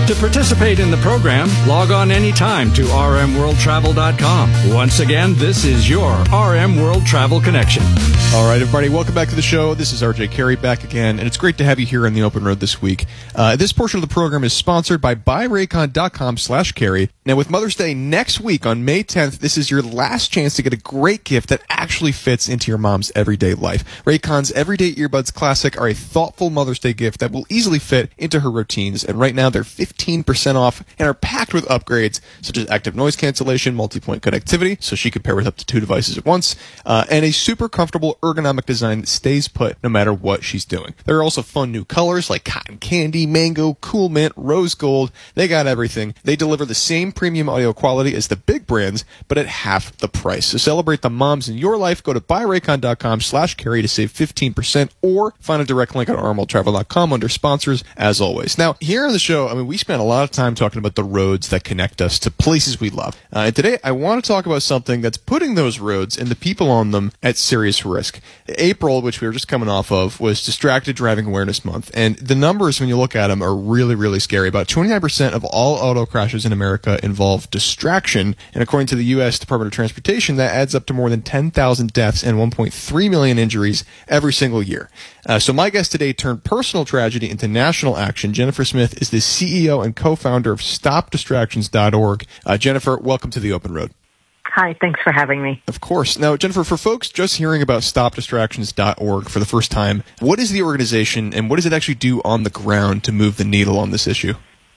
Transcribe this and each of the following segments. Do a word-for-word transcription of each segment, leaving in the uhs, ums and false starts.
To participate in the program, log on anytime to r m world travel dot com. Once again, this is your R M World Travel Connection. All right, everybody, welcome back to the show. This is R J Carey back again, and it's great to have you here on the open road this week. Uh, this portion of the program is sponsored by buy raycon dot com slash carry. Now, with Mother's Day next week on May tenth, this is your last chance to get a great gift that actually fits into your mom's everyday life. Raycon's Everyday Earbuds Classic are a thoughtful Mother's Day gift that will easily fit into her routines, and right now they're fifteen percent off and are packed with upgrades such as active noise cancellation, multi-point connectivity, so she can pair with up to two devices at once, uh, and a super comfortable ergonomic design that stays put no matter what she's doing. There are also fun new colors like cotton candy, mango, cool mint, rose gold. They got everything. They deliver the same premium audio quality as the big brands, but at half the price. So celebrate the moms in your life. Go to buy raycon dot com slash carry to save fifteen percent, or find a direct link at r m world travel dot com under sponsors, as always. Now, here on the show, I mean, we spent a lot of time talking about the roads that connect us to places we love. Uh, and today, I want to talk about something that's putting those roads and the people on them at serious risk. April, which we were just coming off of, was Distracted Driving Awareness Month. And the numbers, when you look at them, are really, really scary. About twenty-nine percent of all auto crashes in America involve distraction. And according to the U S Department of Transportation, that adds up to more than ten thousand deaths and one point three million injuries every single year. Uh, so my guest today turned personal tragedy into national action. Jennifer Smith is the C E O and co-founder of stop distractions dot org. Uh, Jennifer, welcome to the Open Road. Hi, thanks for having me. Of course. Now, Jennifer, for folks just hearing about stop distractions dot org for the first time, what is the organization and what does it actually do on the ground to move the needle on this issue?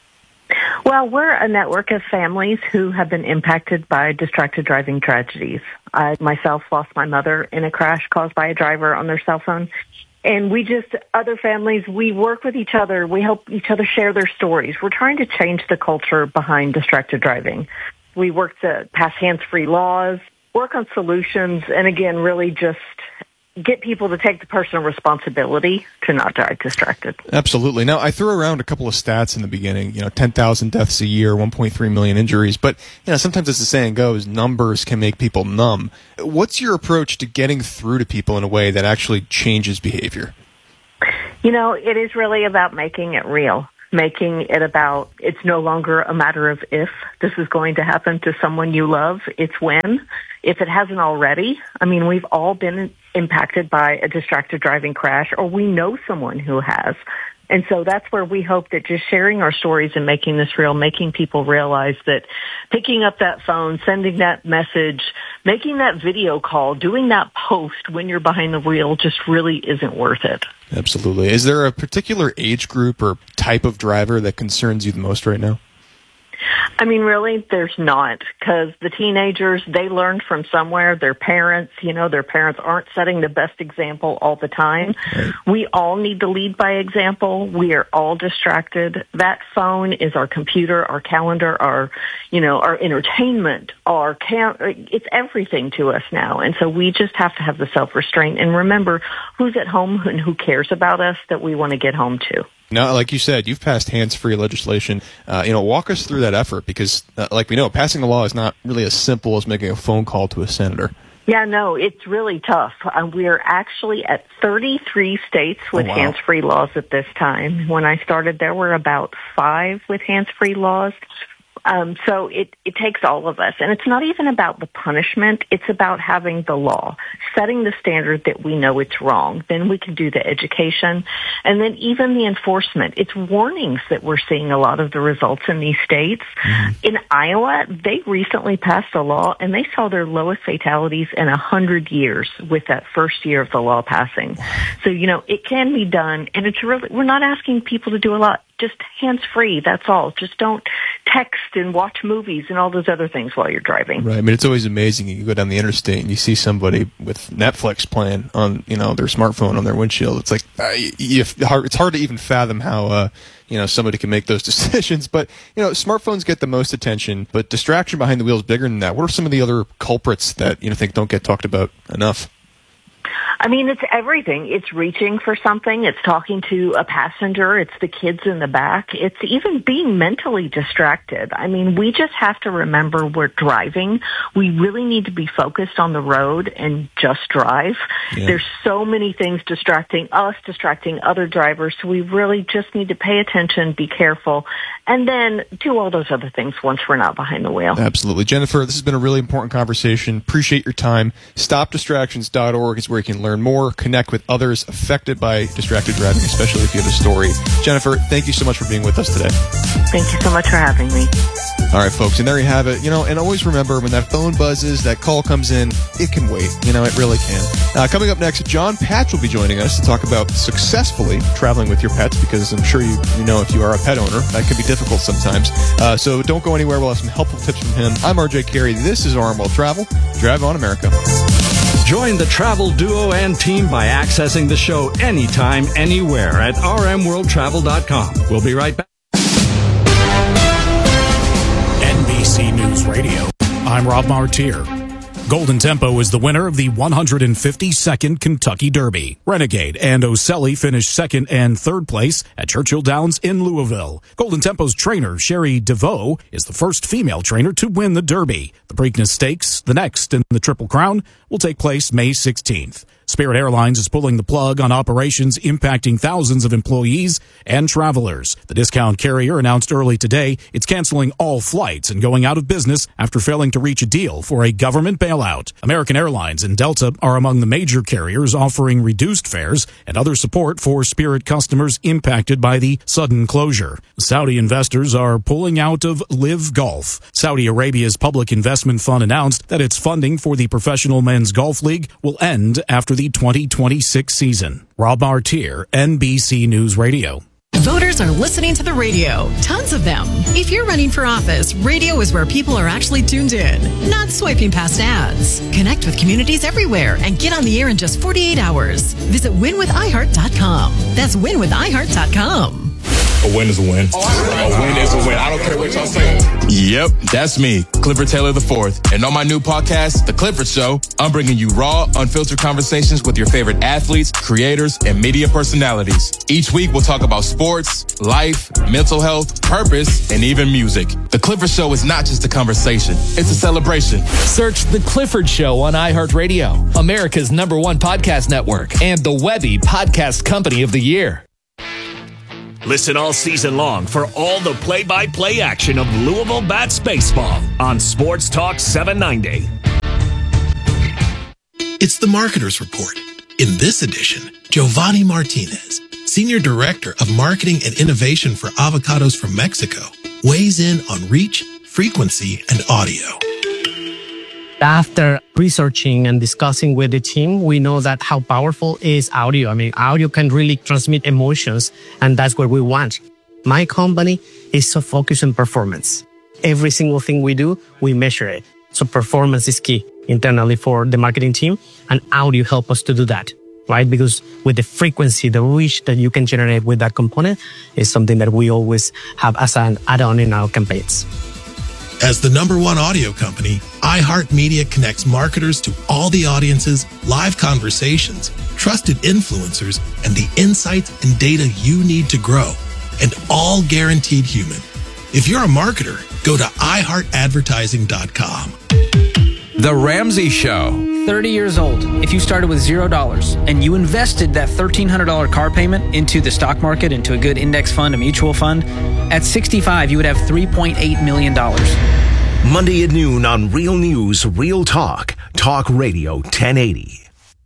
Well, we're a network of families who have been impacted by distracted driving tragedies. I myself lost my mother in a crash caused by a driver on their cell phone. And we just, other families, we work with each other. We help each other share their stories. We're trying to change the culture behind distracted driving. We work to pass hands-free laws, work on solutions, and again, really just get people to take the personal responsibility to not drive distracted. Absolutely. Now, I threw around a couple of stats in the beginning, you know, ten thousand deaths a year, one point three million injuries, but, you know, sometimes as the saying goes, numbers can make people numb. What's your approach to getting through to people in a way that actually changes behavior? You know, it is really about making it real. Making it about, it's no longer a matter of if this is going to happen to someone you love, it's when. If it hasn't already, I mean, we've all been impacted by a distracted driving crash, or we know someone who has. And so that's where we hope that just sharing our stories and making this real, making people realize that picking up that phone, sending that message, making that video call, doing that post when you're behind the wheel just really isn't worth it. Absolutely. Is there a particular age group or type of driver that concerns you the most right now? I mean, really, there's not, because the teenagers, they learned from somewhere. Their parents, you know, their parents aren't setting the best example all the time. Right. We all need to lead by example. We are all distracted. That phone is our computer, our calendar, our, you know, our entertainment, our cam- it's everything to us now. And so we just have to have the self-restraint and remember who's at home and who cares about us that we want to get home to. Now, like you said, you've passed hands-free legislation. Uh, you know, walk us through that effort because, uh, like we know, passing the law is not really as simple as making a phone call to a senator. Yeah, no, it's really tough. Uh, we're actually at thirty-three states with oh, wow. hands-free laws at this time. When I started, there were about five with hands-free laws. Um, so it, it takes all of us. And it's not even about the punishment. It's about having the law, setting the standard that we know it's wrong. Then we can do the education. And then even the enforcement. It's warnings that we're seeing a lot of the results in these states. Mm-hmm. In Iowa, they recently passed a law, and they saw their lowest fatalities in one hundred years with that first year of the law passing. So, you know, it can be done. And it's really, we're not asking people to do a lot. Just hands-free, that's all. Just don't text and watch movies and all those other things while you're driving. Right. I mean, it's always amazing. You go down the interstate and you see somebody with Netflix playing on, you know, their smartphone on their windshield. It's like, uh, you, it's hard to even fathom how, uh, you know, somebody can make those decisions. But, you know, smartphones get the most attention, but distraction behind the wheel is bigger than that. What are some of the other culprits that, you know, think don't get talked about enough? I mean, it's everything. It's reaching for something. It's talking to a passenger. It's the kids in the back. It's even being mentally distracted. I mean, we just have to remember we're driving. We really need to be focused on the road and just drive. Yeah. There's so many things distracting us, distracting other drivers. So we really just need to pay attention, be careful, and then do all those other things once we're not behind the wheel. Absolutely. Jennifer, this has been a really important conversation. Appreciate your time. stop distractions dot org is where you can learn more, connect with others affected by distracted driving, especially if you have a story. Jennifer, thank you so much for being with us today. Thank you so much for having me. All right, folks, and there you have it. You know, and always remember, when that phone buzzes, that call comes in, it can wait. You know, it really can. Uh, coming up next, John Patch will be joining us to talk about successfully traveling with your pets, because I'm sure you, you know if you are a pet owner, that can be difficult sometimes. Uh, so don't go anywhere. We'll have some helpful tips from him. I'm R J Carey. This is R M World Travel. Drive on, America. Join the travel duo and team by accessing the show anytime, anywhere at r m world travel dot com. We'll be right back. N B C News Radio. I'm Rob Martier. Golden Tempo is the winner of the one hundred fifty-second Kentucky Derby. Renegade and Oselli finished second and third place at Churchill Downs in Louisville. Golden Tempo's trainer, Sherry DeVoe, is the first female trainer to win the Derby. The Preakness Stakes, the next in the Triple Crown, will take place May sixteenth. Spirit Airlines is pulling the plug on operations impacting thousands of employees and travelers. The discount carrier announced early today it's canceling all flights and going out of business after failing to reach a deal for a government bailout. American Airlines and Delta are among the major carriers offering reduced fares and other support for Spirit customers impacted by the sudden closure. Saudi investors are pulling out of Live Golf. Saudi Arabia's public investment fund announced that its funding for the Professional Men's Golf League will end after the twenty twenty-six season. Rob Martier, N B C News Radio. Voters are listening to the radio. Tons of them. If you're running for office, radio is where people are actually tuned in, not swiping past ads. Connect with communities everywhere and get on the air in just forty-eight hours. Visit win with i heart dot com. That's win with i heart dot com. A win is a win. A win is a win. I don't care what y'all say. Yep, that's me, Clifford Taylor the fourth. And on my new podcast, The Clifford Show, I'm bringing you raw, unfiltered conversations with your favorite athletes, creators, and media personalities. Each week, we'll talk about sports, life, mental health, purpose, and even music. The Clifford Show is not just a conversation. It's a celebration. Search The Clifford Show on iHeartRadio, America's number one podcast network, and the Webby Podcast Company of the Year. Listen all season long for all the play-by-play action of Louisville Bats baseball on Sports Talk seven ninety. It's the Marketer's Report. In this edition, Giovanni Martinez, Senior Director of Marketing and Innovation for Avocados from Mexico, weighs in on reach, frequency, and audio. After researching and discussing with the team, we know that how powerful is audio. I mean, audio can really transmit emotions, and that's what we want. My company is so focused on performance. Every single thing we do, we measure it. So performance is key internally for the marketing team, and audio help us to do that, right? Because with the frequency, the reach that you can generate with that component is something that we always have as an add-on in our campaigns. As the number one audio company, iHeartMedia connects marketers to all the audiences, live conversations, trusted influencers, and the insights and data you need to grow, and all guaranteed human. If you're a marketer, go to i heart advertising dot com. The Ramsey Show. thirty years old. If you started with zero dollars and you invested that thirteen hundred dollars car payment into the stock market, into a good index fund, a mutual fund, at sixty-five, you would have three point eight million dollars. Monday at noon on Real News, Real Talk. Talk Radio ten eighty.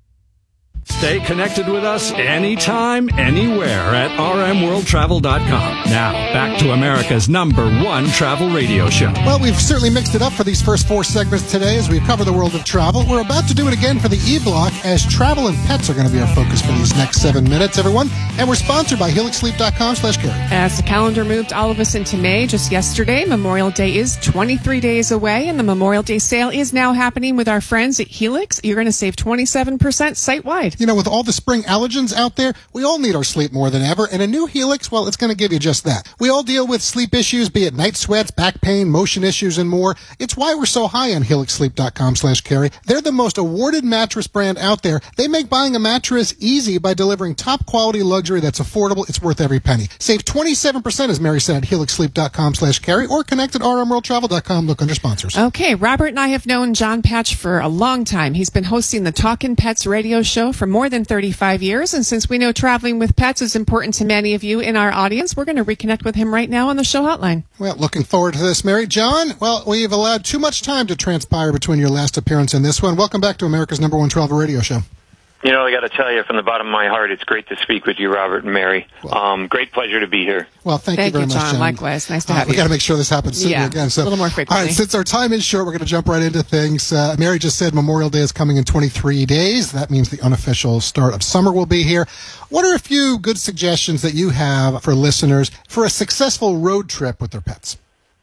Stay connected with us anytime, anywhere at r m world travel dot com. Now, back to America's number one travel radio show. Well, we've certainly mixed it up for these first four segments today as we cover the world of travel. We're about to do it again for the E-Block, as travel and pets are going to be our focus for these next seven minutes, everyone. And we're sponsored by helix sleep dot com slash Carey. As the calendar moved all of us into May just yesterday, Memorial Day is twenty-three days away, and the Memorial Day sale is now happening with our friends at Helix. You're going to save twenty-seven percent site-wide. You know, with all the spring allergens out there, we all need our sleep more than ever, and a new Helix, well, it's going to give you just that. We all deal with sleep issues, be it night sweats, back pain, motion issues, and more. It's why we're so high on helix sleep dot com slash Carey. They're the most awarded mattress brand out there. They make buying a mattress easy by delivering top-quality luxury that's affordable. It's worth every penny. Save twenty-seven percent, as Mary said, at helix sleep dot com slash Carey, or connect at r m world travel dot com. Look under sponsors. Okay, Robert and I have known John Patch for a long time. He's been hosting the Talkin' Pets radio show from for more than thirty-five years. And since we know traveling with pets is important to many of you in our audience, we're going to reconnect with him right now on the show hotline. Well, looking forward to this, Mary. John, well, we've allowed too much time to transpire between your last appearance and this one. Welcome back to America's number one travel radio show. You know, I got to tell you, from the bottom of my heart, it's great to speak with you, Robert and Mary. Um, great pleasure to be here. Well, thank, Thank you very you, much, John. John. Likewise. Nice to Uh, have we you. got to make sure this happens soon Yeah, again. So, a little more frequently. All right, since our time is short, we're going to jump right into things. Uh, Mary just said Memorial Day is coming in twenty-three days. That means the unofficial start of summer will be here. What are a few good suggestions that you have for listeners for a successful road trip with their pets?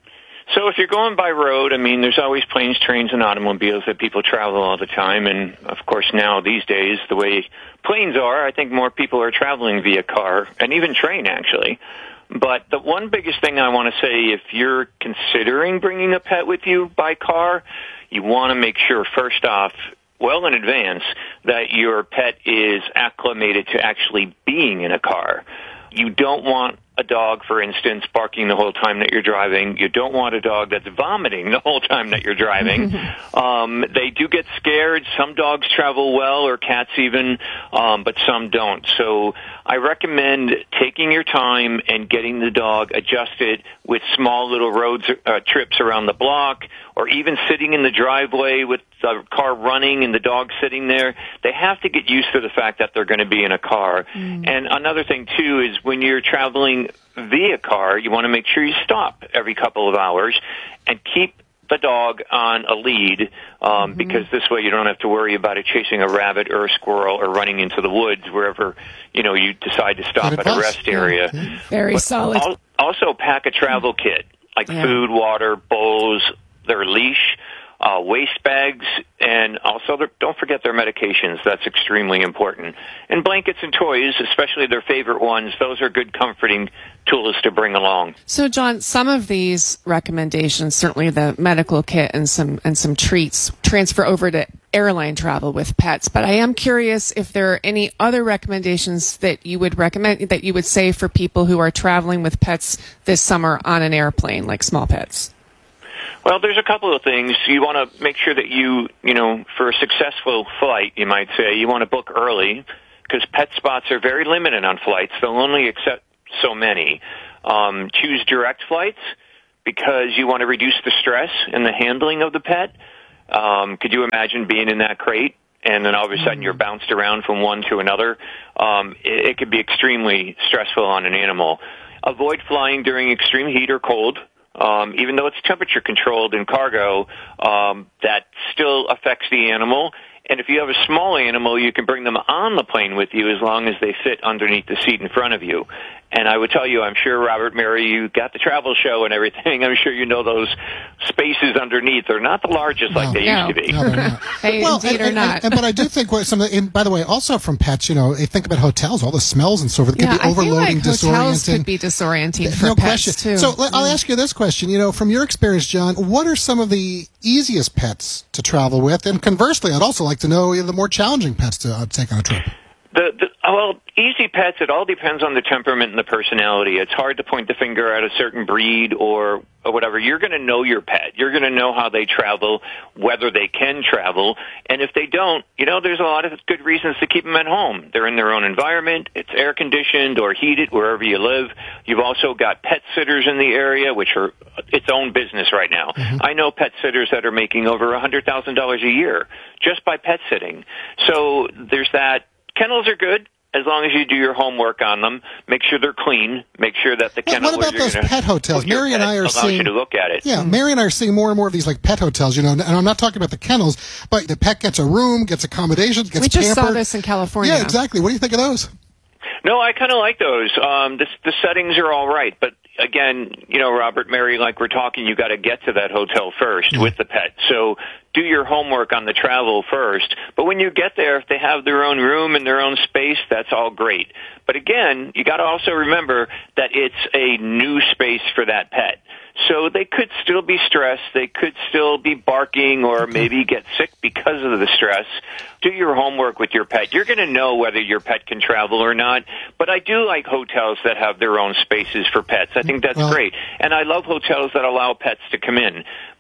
So if you're going by road, I mean, there's always planes, trains, and automobiles that people travel all the time. And, of course, now these days, the way planes are, I think more people are traveling via car and even train, actually. But the one biggest thing I want to say, if you're considering bringing a pet with you by car, you want to make sure, first off, well in advance, that your pet is acclimated to actually being in a car. You don't want a dog, for instance, barking the whole time that you're driving. You don't want a dog that's vomiting the whole time that you're driving. um, they do get scared. Some dogs travel well, or cats even, um, but some don't. So I recommend taking your time and getting the dog adjusted with small little roads uh, trips around the block, or even sitting in the driveway with the car running and the dog sitting there. They have to get used to the fact that they're going to be in a car. Mm. And another thing, too, is when you're traveling via car, you want to make sure you stop every couple of hours and keep the dog on a lead, um, mm-hmm. because this way you don't have to worry about it chasing a rabbit or a squirrel or running into the woods wherever, you know, you decide to stop at a rest area. Yeah. Very but solid. Al- also pack a travel kit, like yeah. food, water, bowls, their leash, uh, waste bags, and also their, don't forget their medications. That's extremely important. And blankets and toys, especially their favorite ones, those are good comforting tools to bring along. So, John, some of these recommendations, certainly the medical kit and some and some treats, transfer over to airline travel with pets. But I am curious if there are any other recommendations that you would recommend, that you would say for people who are traveling with pets this summer on an airplane, like small pets. Well, there's a couple of things. You want to make sure that you, you know, for a successful flight, you might say, you want to book early, because pet spots are very limited on flights. They'll only accept so many. Um, choose direct flights, because you want to reduce the stress in the handling of the pet. Um, could you imagine being in that crate and then all of a sudden you're bounced around from one to another? Um, it, it could be extremely stressful on an animal. Avoid flying during extreme heat or cold. Um, even though it's temperature controlled in cargo, um, that still affects the animal. And if you have a small animal, you can bring them on the plane with you as long as they fit underneath the seat in front of you. And I would tell you, I'm sure, Robert, Mary, you got the travel show and everything. I'm sure you know those spaces underneath are not the largest no, like they no, used to be. No, they're not. Hey, well, indeed and, or and, not. And, but I do think what some of the, and by the way, also from pets, you know, they think about hotels, all the smells and so forth. It yeah, could be overloading, I feel like disorienting. hotels could be disorienting for no pets, question. too. So let, I'll Mm. ask you this question. You know, from your experience, John, what are some of the easiest pets to travel with? And conversely, I'd also like to know you know, the more challenging pets to uh, take on a trip. The, the, well, easy pets, it all depends on the temperament and the personality. It's hard to point the finger at a certain breed or, or whatever. You're going to know your pet. You're going to know how they travel, whether they can travel. And if they don't, you know, there's a lot of good reasons to keep them at home. They're in their own environment. It's air-conditioned or heated wherever you live. You've also got pet sitters in the area, which are its own business right now. Mm-hmm. I know pet sitters that are making over one hundred thousand dollars a year just by pet sitting. So there's that. Kennels are good as long as you do your homework on them. Make sure they're clean. Make sure that the Well, kennel. what about those pet hotels? Mary and I are allows seeing. you to look at it. Yeah, Mm-hmm. Mary and I are seeing more and more of these like pet hotels. You know, and I'm not talking about the kennels, but the pet gets a room, gets accommodations, gets We just pampered. saw this in California. Yeah, exactly. What do you think of those? No, I kind of like those. Um, the, the settings are all right, but again, you know, Robert, Mary, like we're talking, you got to get to that hotel first mm-hmm. with the pet. So do your homework on the travel first. But when you get there, if they have their own room and their own space, that's all great. But again, you got to also remember that it's a new space for that pet. So they could still be stressed. They could still be barking or maybe get sick because of the stress. Do your homework with your pet. You're going to know whether your pet can travel or not. But I do like hotels that have their own spaces for pets. I think that's well, great. And I love hotels that allow pets to come in.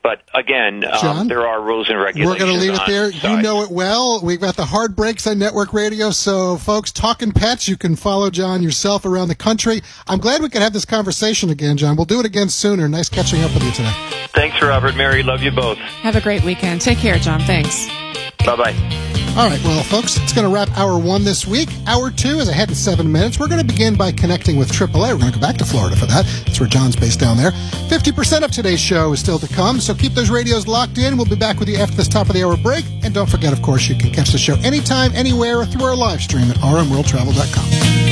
But again, John, um, there are rules and regulations. We're going to leave it there. Side. You know it well. We've got the hard breaks on network radio. So, folks, talking pets, you can follow John yourself around the country. I'm glad we could have this conversation again, John. We'll do it again sooner. Nice catching up with you today. Thanks, Robert. Mary, love you both. Have a great weekend. Take care, John. Thanks. Bye-bye. All right, well, folks, it's going to wrap hour one this week. Hour two is ahead in seven minutes. We're going to begin by connecting with triple A. We're going to go back to Florida for that. That's where John's based down there. fifty percent of today's show is still to come, so keep those radios locked in. We'll be back with you after this top of the hour break. And don't forget, of course, you can catch the show anytime, anywhere through our live stream at r m world travel dot com.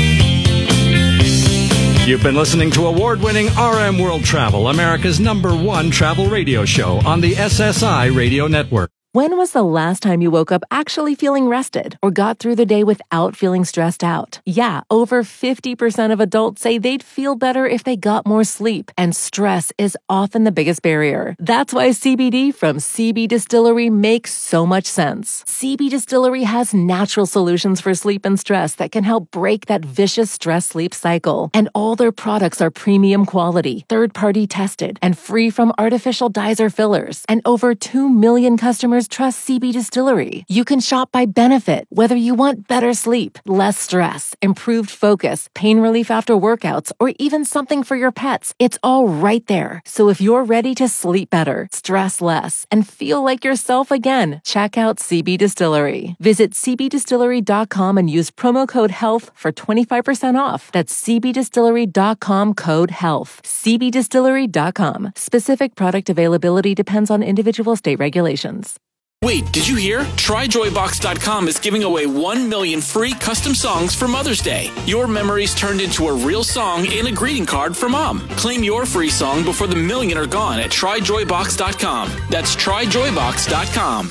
You've been listening to award-winning R M World Travel, America's number one travel radio show on the S S I Radio Network. When was the last time you woke up actually feeling rested or got through the day without feeling stressed out? Yeah, over fifty percent of adults say they'd feel better if they got more sleep, and stress is often the biggest barrier. That's why C B D from C B Distillery makes so much sense. C B Distillery has natural solutions for sleep and stress that can help break that vicious stress-sleep cycle. And all their products are premium quality, third-party tested, and free from artificial dyes or fillers. And over two million customers trust C B Distillery. You can shop by benefit, whether you want better sleep, less stress, improved focus, pain relief after workouts, or even something for your pets. It's all right there. So if you're ready to sleep better, stress less, and feel like yourself again, check out C B Distillery. Visit c b distillery dot com and use promo code HEALTH for twenty-five percent off. That's c b distillery dot com code HEALTH. c b distillery dot com. Specific product availability depends on individual state regulations. Wait, did you hear? try joy box dot com is giving away one million free custom songs for Mother's Day. Your memories turned into a real song and a greeting card for Mom. Claim your free song before the million are gone at try joy box dot com. That's try joy box dot com.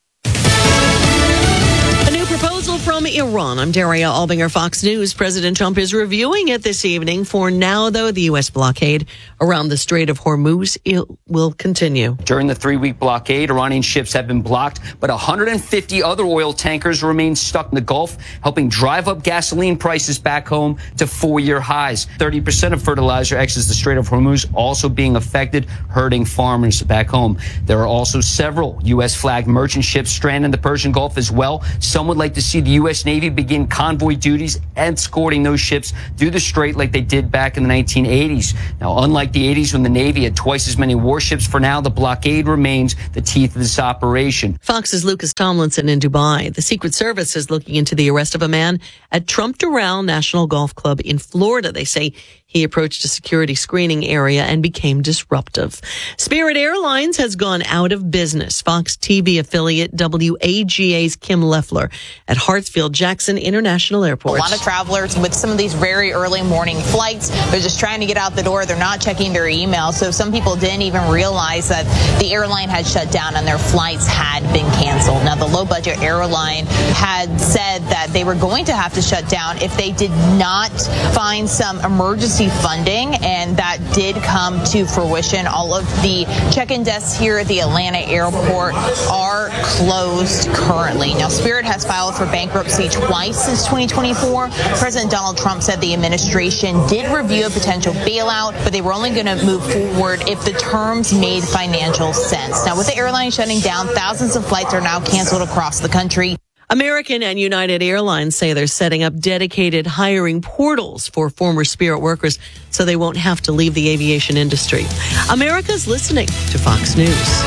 A new proposal from Iran. I'm Daria Albinger, Fox News. President Trump is reviewing it this evening. For now, though, the U S blockade around the Strait of Hormuz will continue. During the three-week blockade, Iranian ships have been blocked, but one hundred fifty other oil tankers remain stuck in the Gulf, helping drive up gasoline prices back home to four-year highs. thirty percent of fertilizer exits the Strait of Hormuz, also being affected, hurting farmers back home. There are also several U S-flagged merchant ships stranded in the Persian Gulf as well. Some would like to see the U S Navy begin convoy duties, escorting those ships through the strait like they did back in the nineteen eighties. Now, unlike the eighties when the Navy had twice as many warships, for now the blockade remains the teeth of this operation. Fox's Lucas Tomlinson in Dubai. The Secret Service is looking into the arrest of a man at Trump Doral National Golf Club in Florida. They say he approached a security screening area and became disruptive. Spirit Airlines has gone out of business. Fox T V affiliate W A G A's Kim Leffler at Hartsfield-Jackson International Airport. A lot of travelers with some of these very early morning flights, they're just trying to get out the door. They're not checking their email. So some people didn't even realize that the airline had shut down and their flights had been canceled. Now, the low-budget airline had said that they were going to have to shut down if they did not find some emergency funding, and that did come to fruition. All of the check-in desks here at the Atlanta airport are closed currently. Now, Spirit has filed for bankruptcy twice since twenty twenty-four. President Donald Trump said the administration did review a potential bailout, but they were only going to move forward if the terms made financial sense. Now, with the airline shutting down, thousands of flights are now canceled across the country. American and United Airlines say they're setting up dedicated hiring portals for former Spirit workers so they won't have to leave the aviation industry. America's listening to Fox News.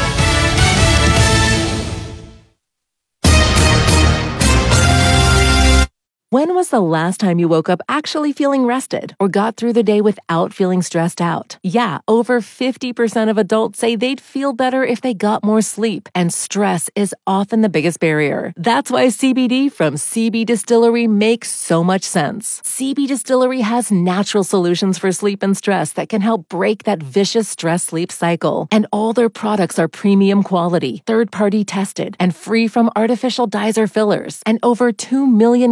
When was the last time you woke up actually feeling rested or got through the day without feeling stressed out? Yeah, over fifty percent of adults say they'd feel better if they got more sleep, and stress is often the biggest barrier. That's why C B D from C B Distillery makes so much sense. C B Distillery has natural solutions for sleep and stress that can help break that vicious stress-sleep cycle. And all their products are premium quality, third-party tested, and free from artificial dyes or fillers. And over two million customers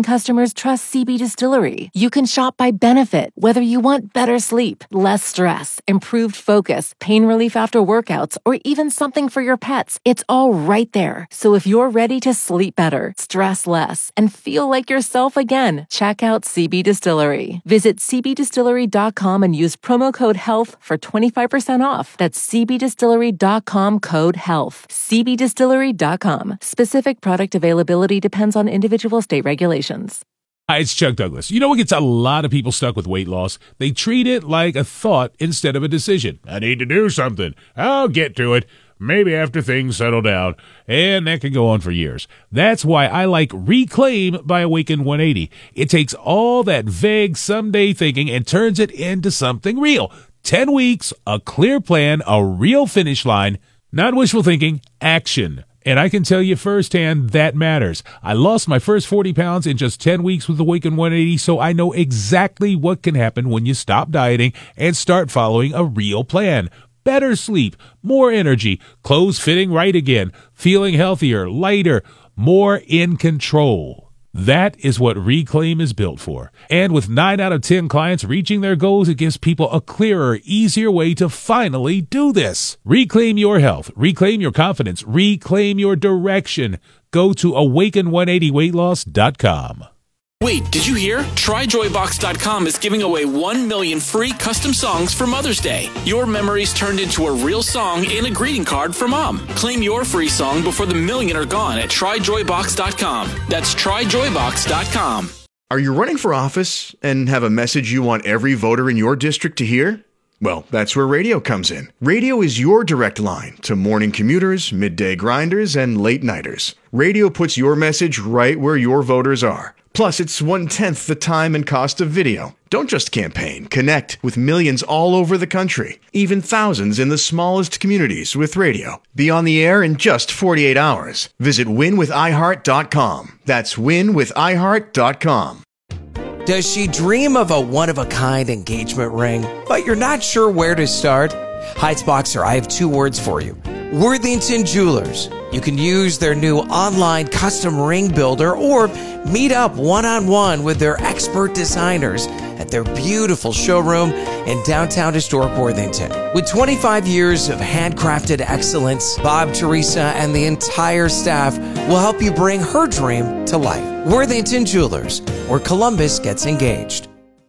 customers trust C B Distillery. You can shop by benefit, whether you want better sleep, less stress, improved focus, pain relief after workouts, or even something for your pets. It's all right there. So if you're ready to sleep better, stress less, and feel like yourself again, check out C B Distillery. Visit c b distillery dot com and use promo code HEALTH for twenty-five percent off. That's c b distillery dot com code HEALTH. c b distillery dot com. Specific product availability depends on individual state regulations. Hi, it's Chuck Douglas. You know what gets a lot of people stuck with weight loss? They treat it like a thought instead of a decision. I need to do something. I'll get to it. Maybe after things settle down. And that can go on for years. That's why I like Reclaim by Awaken one eighty. It takes all that vague someday thinking and turns it into something real. Ten weeks, a clear plan, a real finish line. Not wishful thinking, action. And I can tell you firsthand that matters. I lost my first forty pounds in just ten weeks with Awaken one eighty, so I know exactly what can happen when you stop dieting and start following a real plan. Better sleep, more energy, clothes fitting right again, feeling healthier, lighter, more in control. That is what Reclaim is built for. And with nine out of ten clients reaching their goals, it gives people a clearer, easier way to finally do this. Reclaim your health. Reclaim your confidence. Reclaim your direction. Go to awaken one eighty weight loss dot com. Wait, did you hear? try joy box dot com is giving away one million free custom songs for Mother's Day. Your memories turned into a real song in a greeting card for Mom. Claim your free song before the million are gone at try joy box dot com. That's try joy box dot com. Are you running for office and have a message you want every voter in your district to hear? Well, that's where radio comes in. Radio is your direct line to morning commuters, midday grinders, and late nighters. Radio puts your message right where your voters are. Plus, it's one-tenth the time and cost of video. Don't just campaign. Connect with millions all over the country, even thousands in the smallest communities with radio. Be on the air in just forty-eight hours. Visit win with i heart dot com. That's win with i heart dot com. Does she dream of a one-of-a-kind engagement ring, but you're not sure where to start? Heights Boxer, I have two words for you. Worthington Jewelers. You can use their new online custom ring builder or meet up one-on-one with their expert designers at their beautiful showroom in downtown historic Worthington. With twenty-five years of handcrafted excellence, Bob, Teresa, and the entire staff will help you bring her dream to life. Worthington Jewelers, where Columbus gets engaged.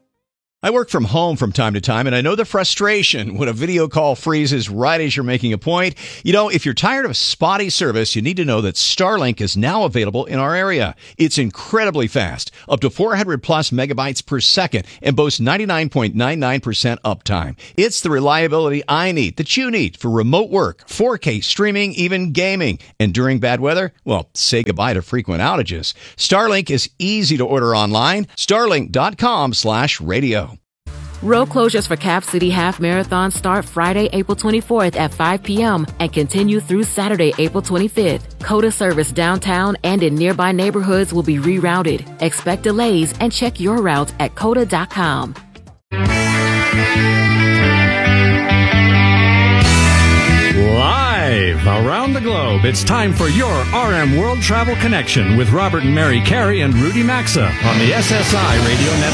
I work from home from time to time, and I know the frustration when a video call freezes right as you're making a point. You know, if you're tired of spotty service, you need to know that Starlink is now available in our area. It's incredibly fast, up to four hundred plus megabytes per second, and boasts ninety-nine point nine nine percent uptime. It's the reliability I need, that you need, for remote work, four K streaming, even gaming. And during bad weather, well, say goodbye to frequent outages. Starlink is easy to order online. Starlink dot com slash radio. Road closures for Cap City Half Marathon start Friday, April twenty-fourth at five p.m. and continue through Saturday, April twenty-fifth. COTA service downtown and in nearby neighborhoods will be rerouted. Expect delays and check your route at cota dot com. Live around the globe, it's time for your R M World Travel Connection with Robert and Mary Carey and Rudy Maxa on the S S I Radio Network.